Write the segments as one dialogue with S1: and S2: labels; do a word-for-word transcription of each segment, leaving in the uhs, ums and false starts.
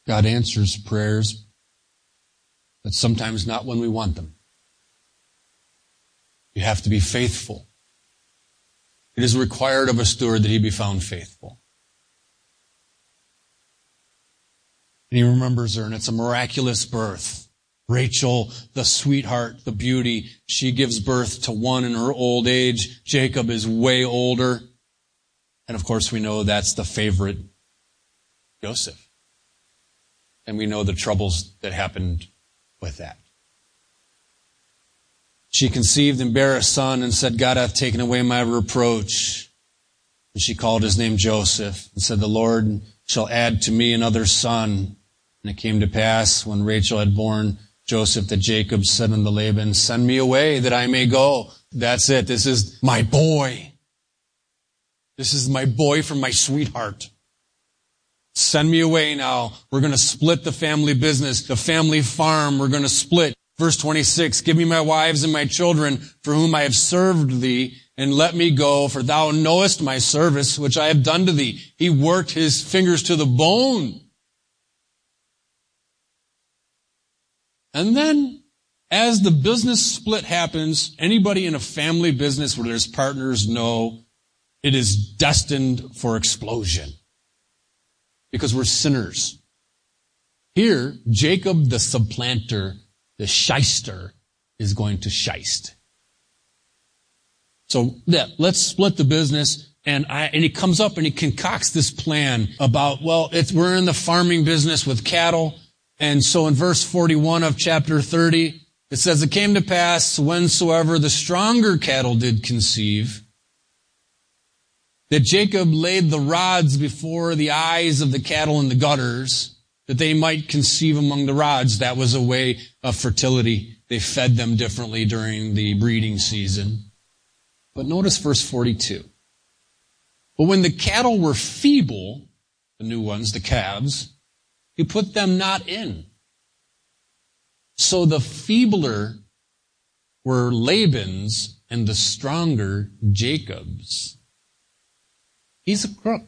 S1: God answers prayers, but sometimes not when we want them. You have to be faithful. It is required of a steward that he be found faithful. And he remembers her, and it's a miraculous birth. Rachel, the sweetheart, the beauty, she gives birth to one in her old age. Jacob is way older. And of course we know that's the favorite, Joseph. And we know the troubles that happened with that. She conceived and bare a son and said, God hath taken away my reproach. And she called his name Joseph and said, the Lord shall add to me another son. And it came to pass when Rachel had borne Joseph that Jacob said unto Laban, send me away that I may go. That's it. This is my boy. This is my boy from my sweetheart. Send me away now. We're going to split the family business, the family farm. We're going to split. Verse twenty-six, give me my wives and my children for whom I have served thee, and let me go, for thou knowest my service, which I have done to thee. He worked his fingers to the bone. And then, as the business split happens, anybody in a family business where there's partners know it is destined for explosion. Because we're sinners. Here, Jacob the supplanter, the shyster, is going to shyst. So, yeah, let's split the business. And I, and he comes up and he concocts this plan about, well, it's, we're in the farming business with cattle. And so in verse forty-one of chapter thirty, it says, it came to pass whensoever the stronger cattle did conceive, that Jacob laid the rods before the eyes of the cattle in the gutters, that they might conceive among the rods. That was a way of fertility. They fed them differently during the breeding season. But notice verse forty-two. But when the cattle were feeble, the new ones, the calves, he put them not in. So the feebler were Laban's and the stronger Jacob's. He's a crook.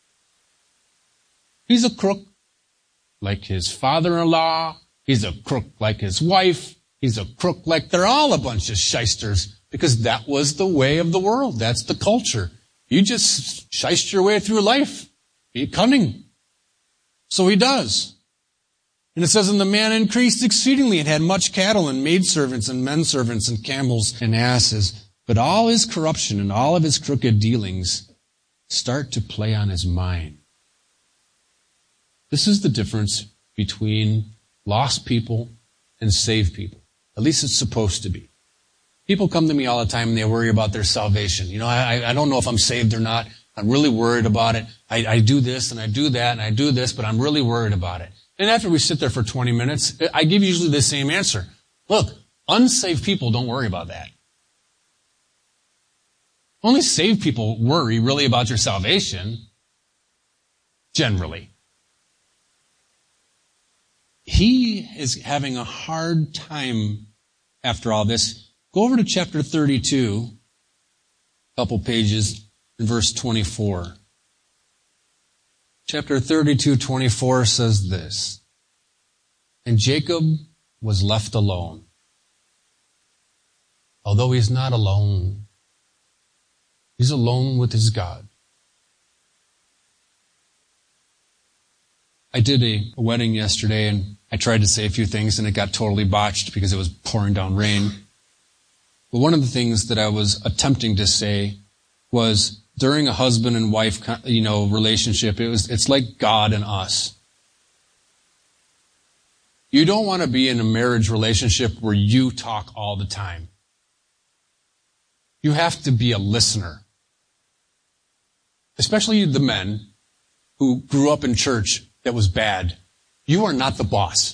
S1: He's a crook like his father-in-law. He's a crook like his wife. He's a crook like they're all a bunch of shysters, because that was the way of the world. That's the culture. You just shyst your way through life. Be cunning. So he does. And it says, and the man increased exceedingly and had much cattle and maidservants and menservants and camels and asses. But all his corruption and all of his crooked dealings start to play on his mind. This is the difference between lost people and saved people. At least it's supposed to be. People come to me all the time and they worry about their salvation. You know, I, I don't know if I'm saved or not. I'm really worried about it. I, I do this and I do that and I do this, but I'm really worried about it. And after we sit there for twenty minutes, I give usually the same answer. Look, unsaved people don't worry about that. Only saved people worry really about your salvation. Generally. He is having a hard time after all this. Go over to chapter thirty-two, a couple pages, in verse twenty-four. Chapter thirty-two, twenty-four says this. And Jacob was left alone. Although he's not alone, he's alone with his God. I did a, a wedding yesterday, and I tried to say a few things, and it got totally botched because it was pouring down rain. But one of the things that I was attempting to say was, during a husband and wife, you know, relationship, it was, it's like God and us. You don't want to be in a marriage relationship where you talk all the time. You have to be a listener. Especially the men who grew up in church that was bad. You are not the boss.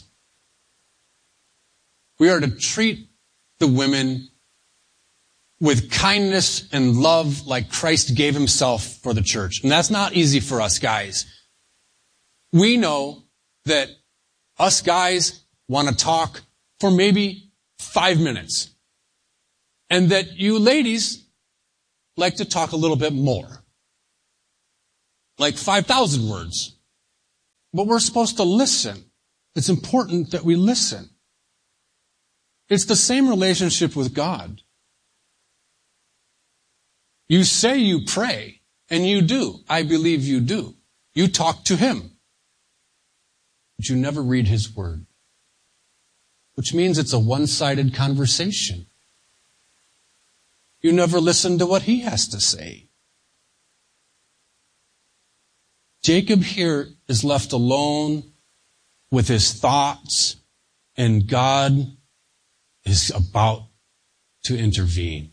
S1: We are to treat the women with kindness and love like Christ gave himself for the church. And that's not easy for us guys. We know that us guys want to talk for maybe five minutes. And that you ladies like to talk a little bit more. Like five thousand words. but we're supposed to listen. It's important that we listen. It's the same relationship with God. You say you pray, and you do. I believe you do. You talk to Him. But you never read His Word. Which means it's a one-sided conversation. You never listen to what He has to say. Jacob here is left alone with his thoughts, and God is about to intervene.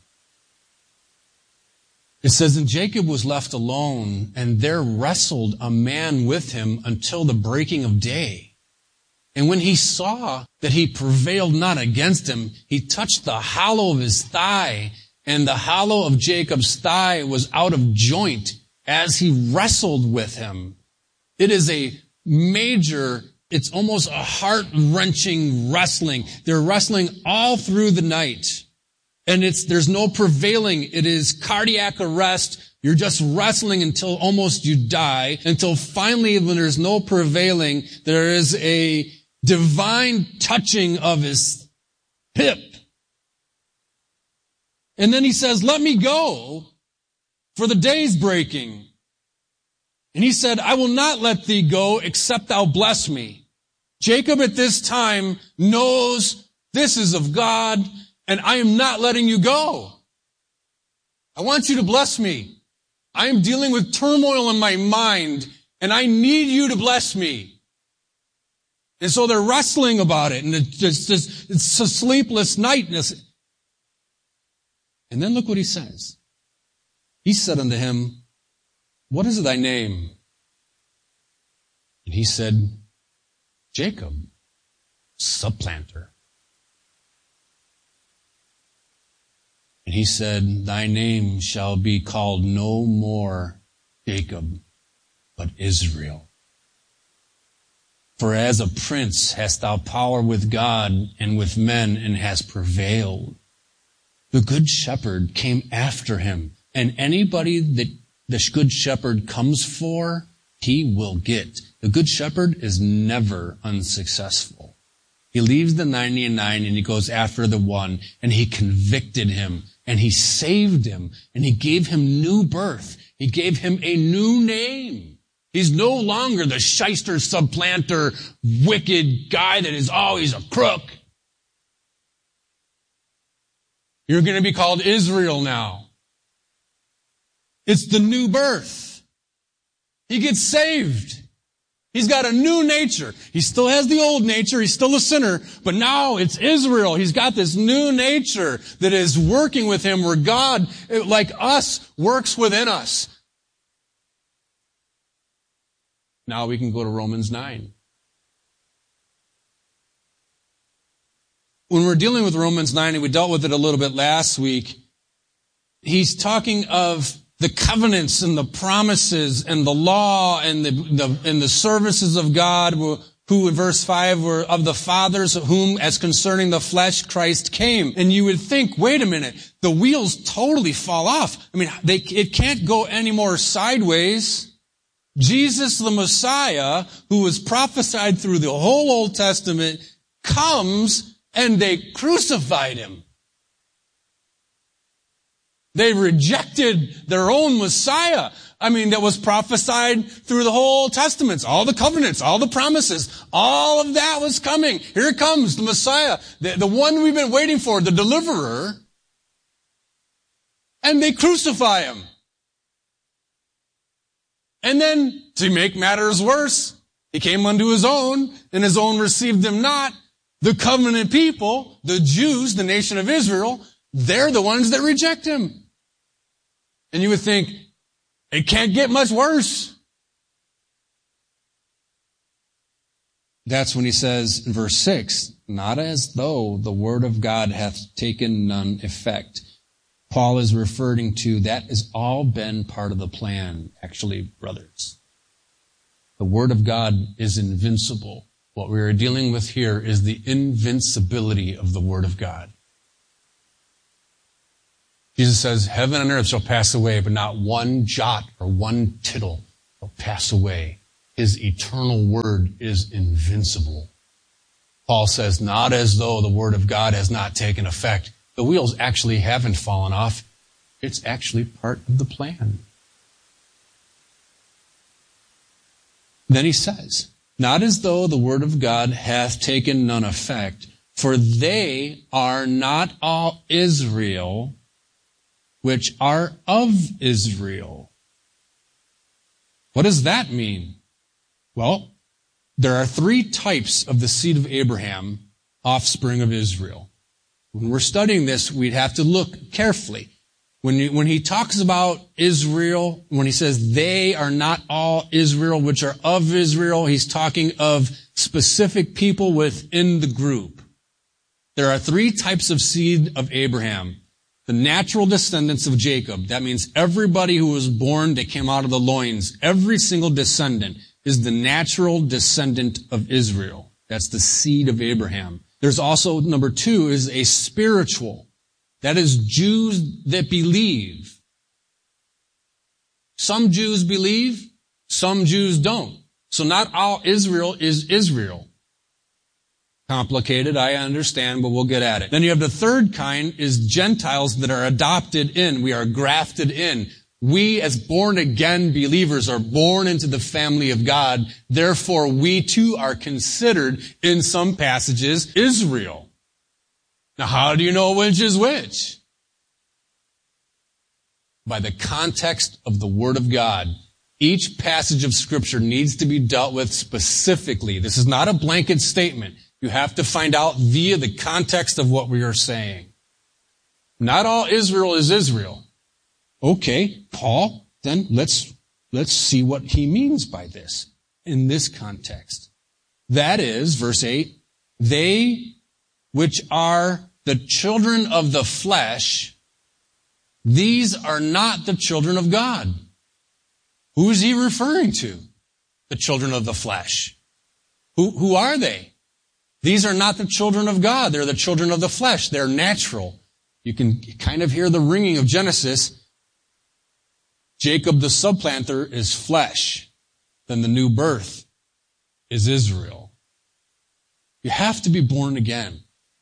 S1: It says, and Jacob was left alone, and there wrestled a man with him until the breaking of day. And when he saw that he prevailed not against him, he touched the hollow of his thigh, and the hollow of Jacob's thigh was out of joint as he wrestled with him. It is a major, it's almost a heart-wrenching wrestling. They're wrestling all through the night. And it's, there's no prevailing. It is cardiac arrest. You're just wrestling until almost you die, until finally, when there's no prevailing, there is a divine touching of his hip. And then he says, let me go, for the day's breaking. And he said, I will not let thee go, except thou bless me. Jacob at this time knows this is of God, and I am not letting you go. I want you to bless me. I am dealing with turmoil in my mind, and I need you to bless me. And so they're wrestling about it, and it's just, it's a sleepless night. And then look what he says. He said unto him, what is thy name? And he said, Jacob, supplanter. And he said, thy name shall be called no more Jacob, but Israel. For as a prince hast thou power with God and with men, and hast prevailed. The good shepherd came after him, and anybody that the good shepherd comes for, he will get. The good shepherd is never unsuccessful. He leaves the ninety-nine and he goes after the one, and he convicted him, and he saved him, and he gave him new birth. He gave him a new name. He's no longer the shyster, supplanter, wicked guy that is always a crook. You're going to be called Israel now. It's the new birth. He gets saved. He's got a new nature. He still has the old nature. He's still a sinner. But now it's Israel. He's got this new nature that is working with him, where God, like us, works within us. Now we can go to Romans nine. When we're dealing with Romans nine, and we dealt with it a little bit last week, he's talking of the covenants and the promises and the law and the, the and the services of God, who in verse five were of the fathers, of whom as concerning the flesh Christ came. And you would think, wait a minute, the wheels totally fall off. I mean, they, it can't go any more sideways. Jesus the Messiah, who was prophesied through the whole Old Testament, comes and they crucified him. They rejected their own Messiah. I mean, that was prophesied through the whole Testament. All the covenants, all the promises, all of that was coming. Here comes the Messiah, the, the one we've been waiting for, the deliverer. And they crucify him. And then, to make matters worse, he came unto his own, and his own received him not. The covenant people, the Jews, the nation of Israel, they're the ones that reject him. And you would think, it can't get much worse. That's when he says in verse six, not as though the word of God hath taken none effect. Paul is referring to that has all been part of the plan, actually, brothers. The word of God is invincible. What we are dealing with here is the invincibility of the word of God. Jesus says, heaven and earth shall pass away, but not one jot or one tittle will pass away His eternal word is invincible. Paul says, not as though the word of God has not taken effect. The wheels actually haven't fallen off. It's actually part of the plan. Then he says, not as though the word of God hath taken none effect, for they are not all Israel, which are of Israel. What does that mean? Well, there are three types of the seed of Abraham, offspring of Israel. When we're studying this, we'd have to look carefully. When he, when he talks about Israel, when he says they are not all Israel, which are of Israel, he's talking of specific people within the group. There are three types of seed of Abraham. The natural descendants of Jacob. That means everybody who was born that came out of the loins, every single descendant is the natural descendant of Israel. That's the seed of Abraham. There's also, number two, is a spiritual. That is Jews that believe. Some Jews believe, some Jews don't. So not all Israel is Israel. Complicated, I understand, but we'll get at it. Then you have the third kind is Gentiles that are adopted in. We are grafted in. We as born again believers are born into the family of God. Therefore, we too are considered in some passages Israel. Now, how do you know which is which? By the context of the Word of God. Each passage of Scripture needs to be dealt with specifically. This is not a blanket statement. You have to find out via the context of what we are saying. Not all Israel is Israel. Okay, Paul, then let's, let's see what he means by this in this context. That is, verse eight, they which are the children of the flesh, these are not the children of God. Who is he referring to? The children of the flesh. Who, who are they? These are not the children of God. They're the children of the flesh. They're natural. You can kind of hear the ringing of Genesis. Jacob the supplanter is flesh. Then the new birth is Israel. You have to be born again.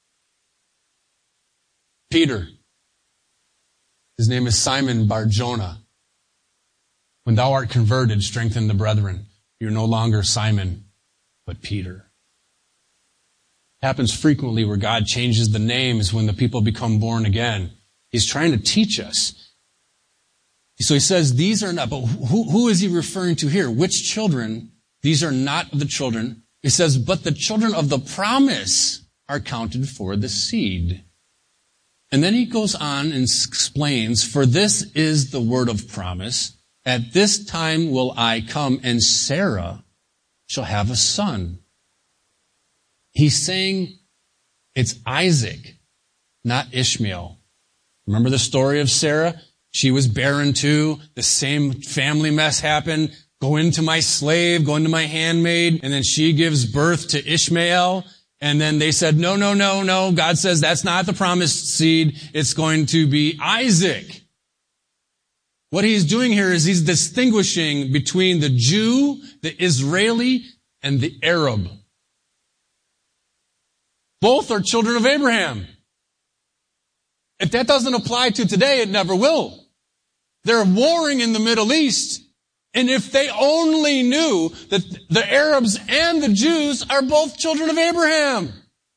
S1: Peter. His name is Simon Bar-Jonah. When thou art converted, strengthen the brethren. You're no longer Simon, but Peter. Happens frequently where God changes the names when the people become born again. He's trying to teach us. So he says, these are not, but who, who is he referring to here? Which children? These are not the children. He says, but the children of the promise are counted for the seed. And then he goes on and explains, for this is the word of promise. At this time will I come, and Sarah shall have a son. He's saying it's Isaac, not Ishmael. Remember the story of Sarah? She was barren too. The same family mess happened. Go into my slave, go into my handmaid, and then she gives birth to Ishmael. And then they said, no, no, no, no. God says that's not the promised seed. It's going to be Isaac. What he's doing here is he's distinguishing between the Jew, the Israeli, and the Arab. Both are children of Abraham. If that doesn't apply to today, it never will. They're warring in the Middle East. And if they only knew that the Arabs and the Jews are both children of Abraham.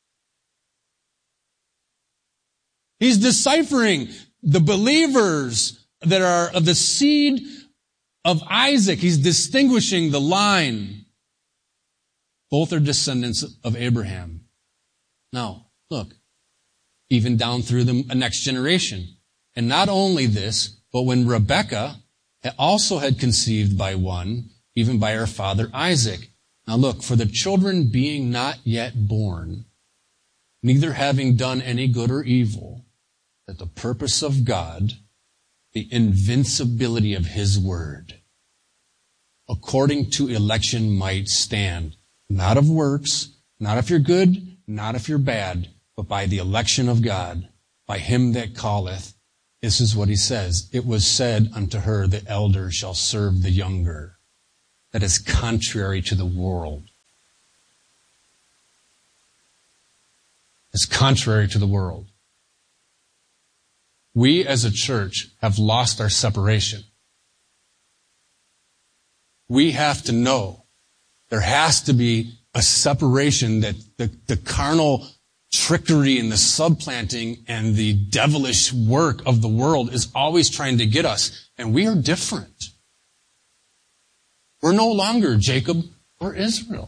S1: He's deciphering the believers that are of the seed of Isaac. He's distinguishing the line. Both are descendants of Abraham. Now, look, even down through the next generation. And not only this, but when Rebekah also had conceived by one, even by her father Isaac. Now look, for the children being not yet born, neither having done any good or evil, that the purpose of God, the invincibility of His word, according to election might stand, not of works, not if you're good, not if you're bad, but by the election of God, by Him that calleth. This is what He says. It was said unto her, the elder shall serve the younger. that is contrary to the world. It's contrary to the world. We as a church have lost our separation. We have to know there has to be a separation, that the, the carnal trickery and the supplanting and the devilish work of the world is always trying to get us. And we are different. We're no longer Jacob or Israel.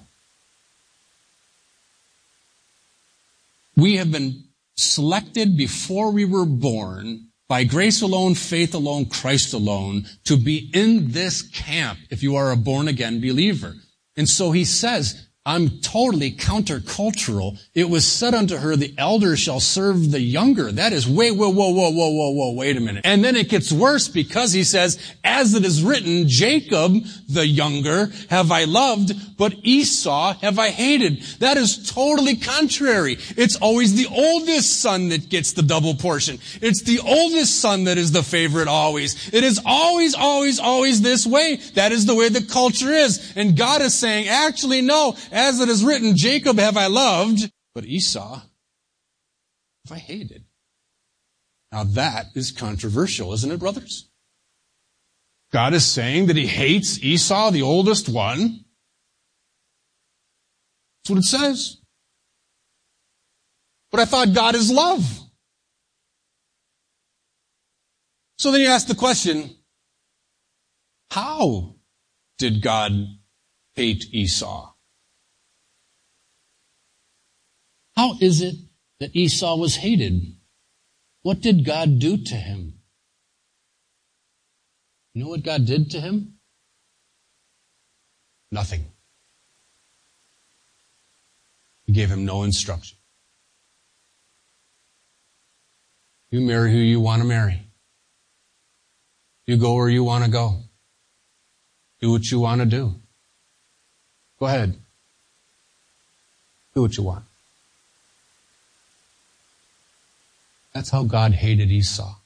S1: We have been selected before we were born by grace alone, faith alone, Christ alone, to be in this camp if you are a born-again believer. And so he says, I'm totally countercultural. It was said unto her, the elder shall serve the younger. That is way, whoa, whoa, whoa, whoa, whoa, whoa, wait a minute. And then it gets worse because he says, as it is written, Jacob, the younger, have I loved, but Esau have I hated. That is totally contrary. It's always the oldest son that gets the double portion. It's the oldest son that is the favorite always. It is always, always, always this way. That is the way the culture is. And God is saying, actually, no. As it is written, Jacob have I loved, but Esau have I hated. Now that is controversial, isn't it, brothers? God is saying that he hates Esau, the oldest one. That's what it says. But I thought God is love. So then you ask the question, how did God hate Esau? How is it that Esau was hated? What did God do to him? You know what God did to him? Nothing. He gave him no instruction. You marry who you want to marry. You go where you want to go. Do what you want to do. Go ahead. Do what you want. That's how God hated Esau.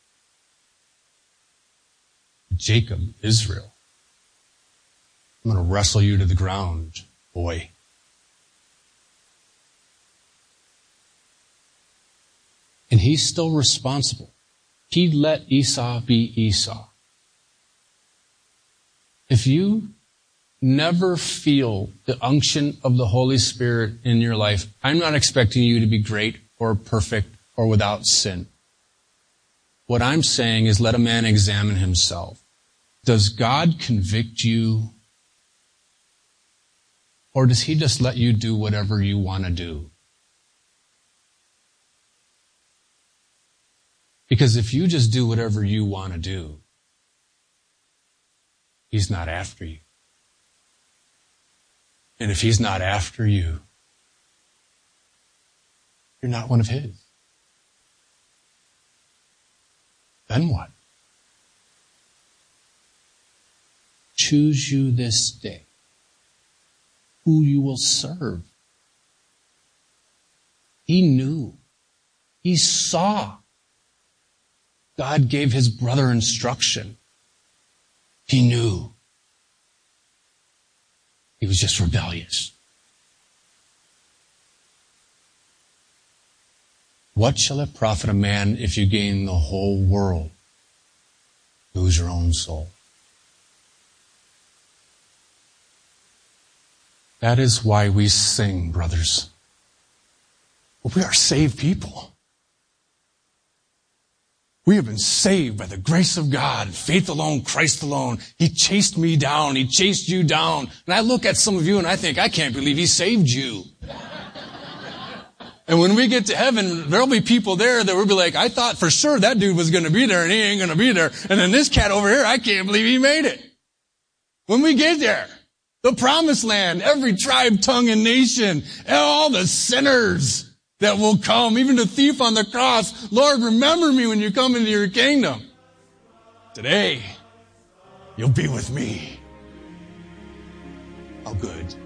S1: Jacob, Israel, I'm going to wrestle you to the ground, boy. And he's still responsible. He let Esau be Esau. If you never feel the unction of the Holy Spirit in your life, I'm not expecting you to be great or perfect or without sin. What I'm saying is let a man examine himself. Does God convict you? Or does he just let you do whatever you want to do? Because if you just do whatever you want to do, he's not after you. And if he's not after you, you're not one of his. Then what? Choose you this day who you will serve. He knew. He saw. God gave his brother instruction. He knew. He was just rebellious. What shall it profit a man if you gain the whole world, lose your own soul? That is why we sing, brothers. We are saved people. We have been saved by the grace of God, faith alone, Christ alone. He chased me down. He chased you down. And I look at some of you and I think, I can't believe he saved you. And when we get to heaven, there'll be people there that will be like, I thought for sure that dude was going to be there and he ain't going to be there. And then this cat over here, I can't believe he made it. When we get there, the promised land, every tribe, tongue, and nation, and all the sinners that will come, even the thief on the cross. Lord, remember me when you come into your kingdom. Today, you'll be with me. How good.